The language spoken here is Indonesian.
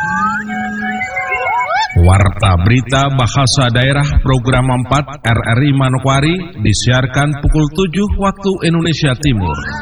Warta Berita Bahasa Daerah Program 4 RRI Manokwari disiarkan pukul 7 waktu Indonesia Timur.